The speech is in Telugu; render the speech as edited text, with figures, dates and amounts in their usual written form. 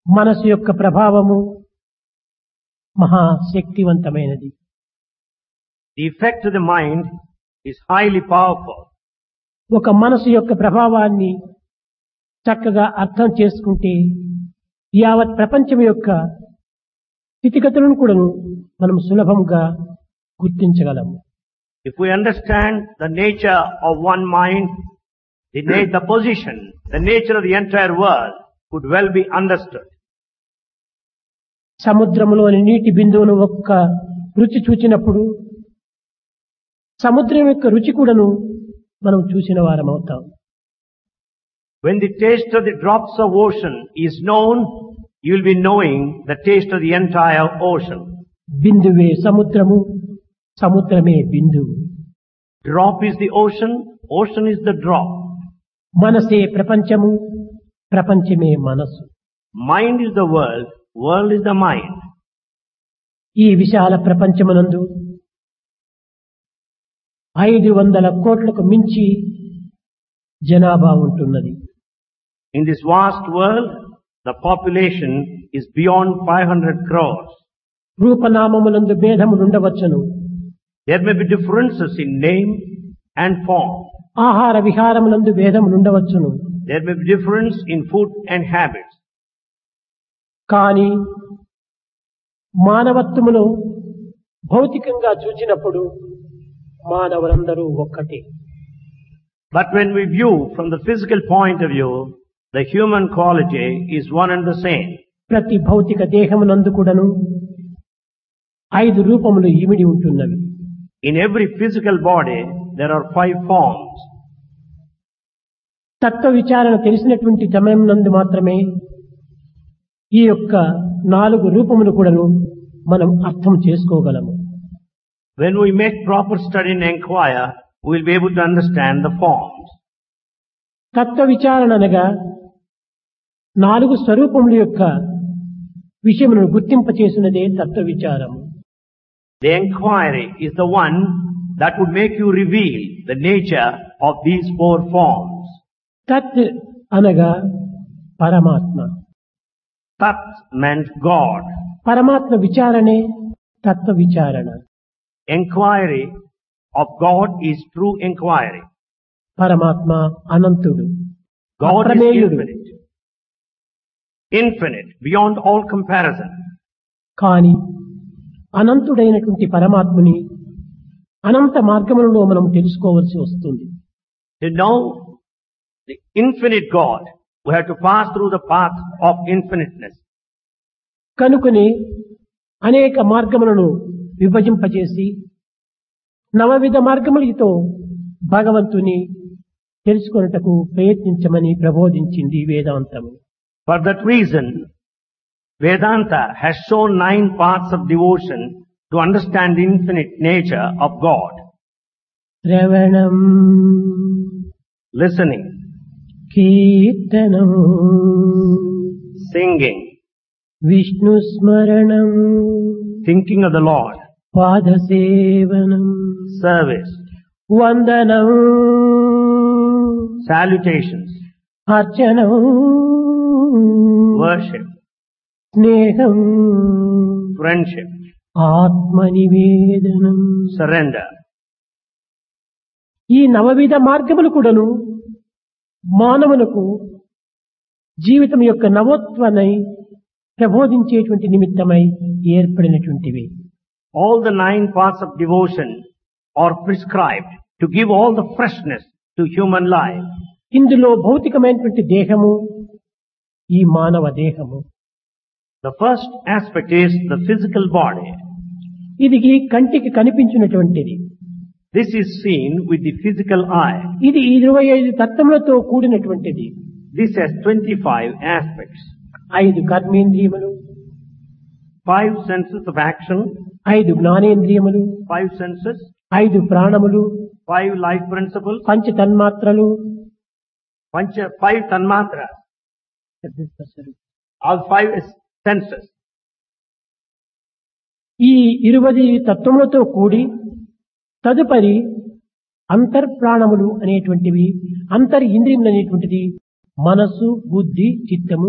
మనసు యొక్క ప్రభావము మహాశక్తివంతమైనది. The effect of the mind is highly powerful. ఒక మనసు యొక్క ప్రభావాన్ని చక్కగా అర్థం చేసుకుంటే యావత్ ప్రపంచం యొక్క స్థితిగతులను కూడా మనం సులభంగా గుర్తించగలము. If we understand the nature of one mind, the position, the nature of the entire world could well be understood. సముద్రములోని నీటి బిందువును ఒక్క రుచి చూచినప్పుడు సముద్రం యొక్క రుచి కూడాను మనం చూసిన వారం అవుతాం. When the taste of the drops of ocean is known, you will be knowing the taste of the entire ocean. బిందువే సముద్రము, సముద్రమే బిందువు. Drop is the ocean, ocean is the drop. మనసే ప్రపంచము, ప్రపంచమే మనసు. Mind is the world, world is the mind. ఈ విశాల ప్రపంచమునందు 500 కోట్లకు మించి జనాభా ఉంటున్నది. In this vast world, the population is beyond 500 crores. రూపనామములందు భేదములుండవచ్చును. There may be differences in name and form. ఆహార విహారములందు భేదములుండవచ్చును. There may be difference in food and habits. కానీ మానవత్వములో భౌతికంగా చూచినప్పుడు మానవులందరూ ఒక్కటే. But when we view from the physical point of view, the human quality is one and the same. ప్రతి భౌతిక దేహమునందు కూడాను 5 రూపములు ఇమిడి ఉంటున్నవి. In every physical body, there are 5 forms. తత్వ విచారణ తెలిసినటువంటి సమయం నందు మాత్రమే ఈ యొక్క 4 రూపములు కూడాను మనం అర్థం చేసుకోగలము. When we make proper study and inquire, we will be able to understand the forms. తత్వ విచారణ అనగా 4 స్వరూపముల యొక్క విషయమును గుర్తింపచేసినదే తత్వ విచారము. The inquiry is the one that would make you reveal the nature of these 4 forms. తత్ అనగా పరమాత్మ. Tat meant God. పరమాత్మ విచారణే తత్వ విచారణ. Inquiry of God is true inquiry. పరమాత్మ అనంతుడు, God is అప్రమేయుడు. infinite. Infinite, beyond all comparison. కాని అనంతుడైనటువంటి పరమాత్మని అనంత మార్గములలో మనం తెలుసుకోవాల్సి వస్తుంది. To know the infinite God, we have to pass through the path of infiniteness. కనుకనే అనేక మార్గములను విభజింపజేసి నవవిధ మార్గములతో భగవంతుని తెలుసుకొనుటకు ప్రయత్నించమని ప్రబోధించింది వేదాంతము. For that reason, Vedanta has shown 9 paths of devotion to understand the infinite nature of God. శ్రవణం, Listening, కీర్తనం, singing, విష్ణు స్మరణం, thinking of the Lord, పాదసేవనం, service, వందనం, salutations, అర్చనం, worship, స్నేహం, friendship, ఆత్మనివేదనం. surrender. ఈ నవవిధ మార్గములు కూడాను మానవులకు జీవితం యొక్క నవోత్వనై ప్రబోధించేటువంటి నిమిత్తమై ఏర్పడినటువంటివి. All the 9 paths of devotion are prescribed to give all the freshness to human life. ఇందులో భౌతికమైనటువంటి దేహము ఈ మానవ దేహము. The first aspect is the physical body. ఇది కంటికి కనిపించినటువంటిది. This is seen with the physical eye. ఇది 25 తత్వములతో కూడినటువంటిది. This has 25 aspects. 5 కర్మేంద్రియములు, 5 senses of action, 5 జ్ఞానేంద్రియములు, 5 senses, 5 ప్రాణములు, 5 life principles, పంచ తన్మాత్రలు, 5 tanmatras, all 5 senses. ఈ 20 తత్వములతో కూడి తదుపరి అంతర్ప్రాణములు అనేటువంటివి, అంతర్ ఇంద్రియములు అనేటువంటిది మనస్సు, బుద్ధి, చిత్తము